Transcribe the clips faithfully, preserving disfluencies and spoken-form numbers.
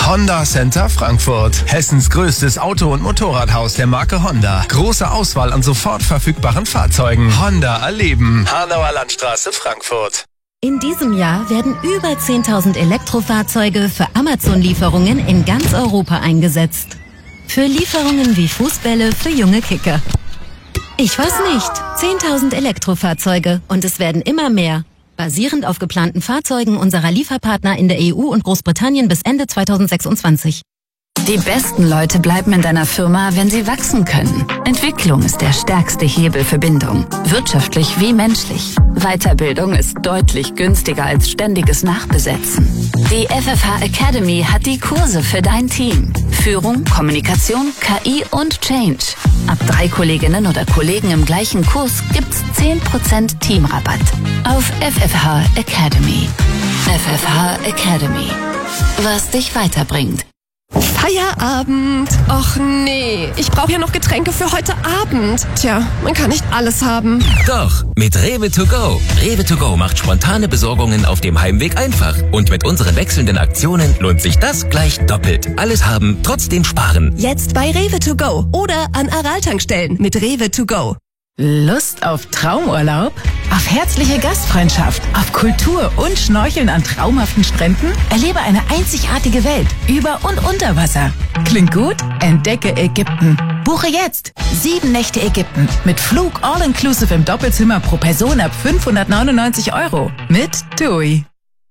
Honda Center Frankfurt. Hessens größtes Auto- und Motorradhaus der Marke Honda. Große Auswahl an sofort verfügbaren Fahrzeugen. Honda erleben. Hanauer Landstraße, Frankfurt. In diesem Jahr werden über zehntausend Elektrofahrzeuge für Amazon-Lieferungen in ganz Europa eingesetzt. Für Lieferungen wie Fußbälle für junge Kicker. Ich weiß nicht. zehntausend Elektrofahrzeuge und es werden immer mehr. Basierend auf geplanten Fahrzeugen unserer Lieferpartner in der E U und Großbritannien bis Ende zweitausendsechsundzwanzig. Die besten Leute bleiben in deiner Firma, wenn sie wachsen können. Entwicklung ist der stärkste Hebel für Bindung, wirtschaftlich wie menschlich. Weiterbildung ist deutlich günstiger als ständiges Nachbesetzen. Die F F H Academy hat die Kurse für dein Team. Führung, Kommunikation, K I und Change. Ab drei Kolleginnen oder Kollegen im gleichen Kurs gibt's zehn Prozent Teamrabatt. Auf F F H Academy. F F H Academy. Was dich weiterbringt. Feierabend. Och nee, ich brauche ja noch Getränke für heute Abend. Tja, man kann nicht alles haben. Doch, mit Rewe to go. Rewe to go macht spontane Besorgungen auf dem Heimweg einfach. Und mit unseren wechselnden Aktionen lohnt sich das gleich doppelt. Alles haben, trotzdem sparen. Jetzt bei Rewe to go oder an Aral-Tankstellen mit Rewe to go. Lust auf Traumurlaub? Auf herzliche Gastfreundschaft? Auf Kultur und Schnorcheln an traumhaften Stränden? Erlebe eine einzigartige Welt über und unter Wasser. Klingt gut? Entdecke Ägypten. Buche jetzt sieben Nächte Ägypten mit Flug all-inclusive im Doppelzimmer pro Person ab fünfhundertneunundneunzig Euro mit TUI.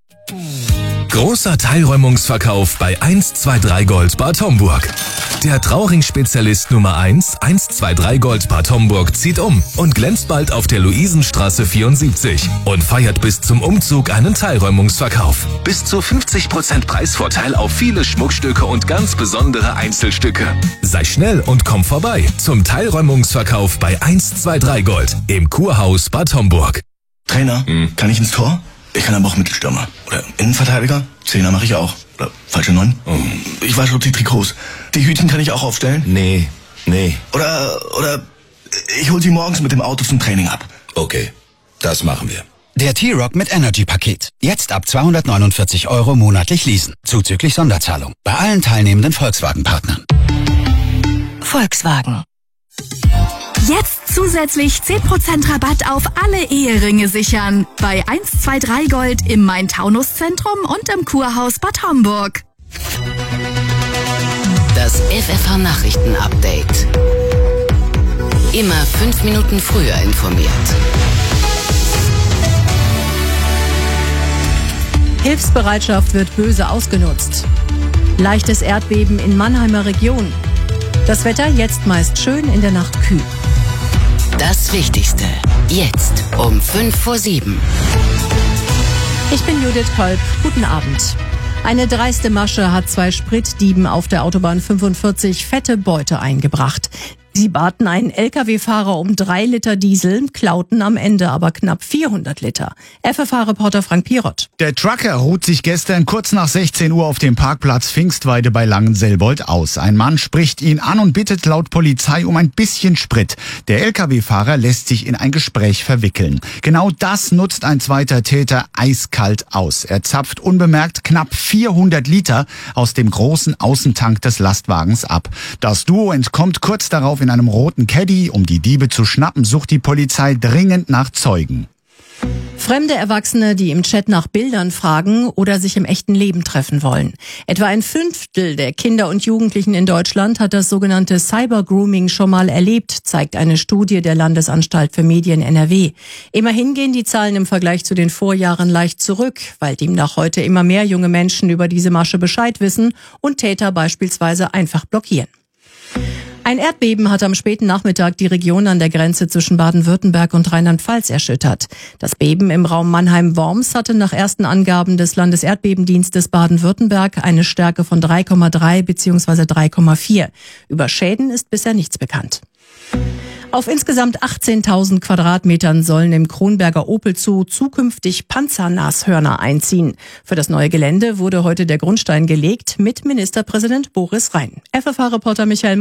Großer Teilräumungsverkauf bei eins zwei drei Gold Bad Homburg. Der Trauring-Spezialist Nummer eins, eins zwei drei Gold Bad Homburg zieht um und glänzt bald auf der Luisenstraße vierundsiebzig und feiert bis zum Umzug einen Teilräumungsverkauf. Bis zu fünfzig Prozent Preisvorteil auf viele Schmuckstücke und ganz besondere Einzelstücke. Sei schnell und komm vorbei zum Teilräumungsverkauf bei eins zwei drei Gold im Kurhaus Bad Homburg. Trainer, hm. kann ich ins Tor? Ich kann aber auch Mittelstürmer. Oder Innenverteidiger. Zehner mache ich auch. Oder falsche Neun. Oh. Ich wasche auch die Trikots. Die Hütchen kann ich auch aufstellen. Nee, nee. Oder, oder ich hol sie morgens mit dem Auto zum Training ab. Okay, das machen wir. Der T-Rock mit Energy-Paket. Jetzt ab zweihundertneunundvierzig Euro monatlich leasen. Zuzüglich Sonderzahlung. Bei allen teilnehmenden Volkswagen-Partnern. Volkswagen. Jetzt zusätzlich zehn Prozent Rabatt auf alle Eheringe sichern. Bei eins zwei drei Gold im Main-Taunus-Zentrum und im Kurhaus Bad Homburg. Das F F H-Nachrichten-Update. Immer fünf Minuten früher informiert. Hilfsbereitschaft wird böse ausgenutzt. Leichtes Erdbeben in Mannheimer Region. Das Wetter jetzt meist schön, in der Nacht kühl. Das Wichtigste. Jetzt um fünf vor sieben. Ich bin Judith Kolb. Guten Abend. Eine dreiste Masche hat zwei Spritdieben auf der Autobahn fünfundvierzig fette Beute eingebracht. Sie baten einen L K W-Fahrer um drei Liter Diesel, klauten am Ende aber knapp vierhundert Liter. F F H-Reporter Frank Pirott. Der Trucker ruht sich gestern kurz nach sechzehn Uhr auf dem Parkplatz Pfingstweide bei Langenselbold aus. Ein Mann spricht ihn an und bittet laut Polizei um ein bisschen Sprit. Der L K W-Fahrer lässt sich in ein Gespräch verwickeln. Genau das nutzt ein zweiter Täter eiskalt aus. Er zapft unbemerkt knapp vierhundert Liter aus dem großen Außentank des Lastwagens ab. Das Duo entkommt kurz darauf in einem roten Caddy. Um die Diebe zu schnappen, sucht die Polizei dringend nach Zeugen. Fremde Erwachsene, die im Chat nach Bildern fragen oder sich im echten Leben treffen wollen. Etwa ein Fünftel der Kinder und Jugendlichen in Deutschland hat das sogenannte Cybergrooming schon mal erlebt, zeigt eine Studie der Landesanstalt für Medien N R W. Immerhin gehen die Zahlen im Vergleich zu den Vorjahren leicht zurück, weil demnach heute immer mehr junge Menschen über diese Masche Bescheid wissen und Täter beispielsweise einfach blockieren. Ein Erdbeben hat am späten Nachmittag die Region an der Grenze zwischen Baden-Württemberg und Rheinland-Pfalz erschüttert. Das Beben im Raum Mannheim-Worms hatte nach ersten Angaben des Landeserdbebendienstes Baden-Württemberg eine Stärke von drei Komma drei bzw. drei Komma vier. Über Schäden ist bisher nichts bekannt. Auf insgesamt achtzehntausend Quadratmetern sollen im Kronberger Opel Zoo zukünftig Panzernashörner einziehen. Für das neue Gelände wurde heute der Grundstein gelegt mit Ministerpräsident Boris Rhein. F F H-Reporter Michael Maxen.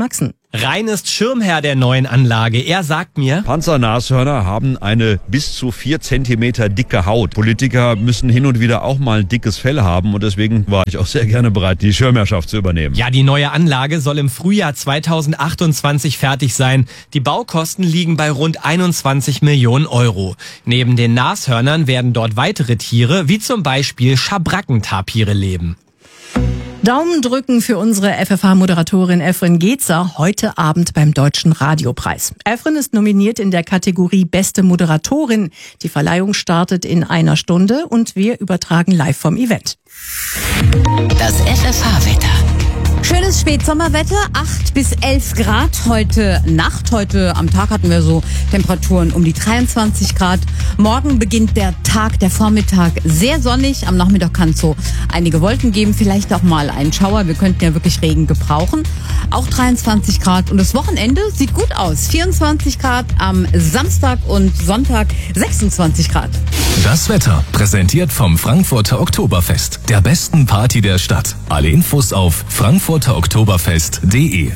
Rhein ist Schirmherr der neuen Anlage. Er sagt mir, Panzernashörner haben eine bis zu vier Zentimeter dicke Haut. Politiker müssen hin und wieder auch mal ein dickes Fell haben und deswegen war ich auch sehr gerne bereit, die Schirmherrschaft zu übernehmen. Ja, die neue Anlage soll im Frühjahr zweitausendachtundzwanzig fertig sein. Die Baukosten liegen bei rund einundzwanzig Millionen Euro. Neben den Nashörnern werden dort weitere Tiere, wie zum Beispiel Schabrackentapire, leben. Daumen drücken für unsere F F H-Moderatorin Efren Gezer heute Abend beim Deutschen Radiopreis. Efren ist nominiert in der Kategorie Beste Moderatorin. Die Verleihung startet in einer Stunde und wir übertragen live vom Event. Das F F H-Wetter. Schönes Spätsommerwetter, acht bis elf Grad heute Nacht. Heute am Tag hatten wir so Temperaturen um die dreiundzwanzig Grad. Morgen beginnt der Tag, der Vormittag sehr sonnig. Am Nachmittag kann es so einige Wolken geben, vielleicht auch mal einen Schauer. Wir könnten ja wirklich Regen gebrauchen. Auch dreiundzwanzig Grad und das Wochenende sieht gut aus. vierundzwanzig Grad am Samstag und Sonntag sechsundzwanzig Grad. Das Wetter präsentiert vom Frankfurter Oktoberfest, der besten Party der Stadt. Alle Infos auf frankfurter oktoberfest punkt de.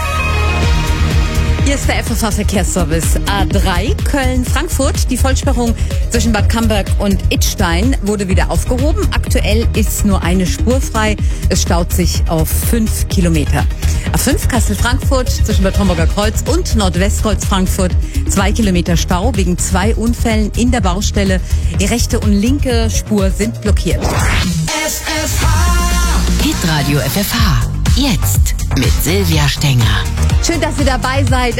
Hier ist der F F H-Verkehrsservice A drei Köln-Frankfurt. Die Vollsperrung zwischen Bad Camberg und Idstein wurde wieder aufgehoben. Aktuell ist nur eine Spur frei. Es staut sich auf fünf Kilometer. A fünf Kassel-Frankfurt zwischen Bad Homburger Kreuz und Nordwestkreuz-Frankfurt. Zwei Kilometer Stau wegen zwei Unfällen in der Baustelle. Die rechte und linke Spur sind blockiert. F F H. Hitradio F F H. Jetzt mit Silvia Stenger. Schön, dass ihr dabei seid.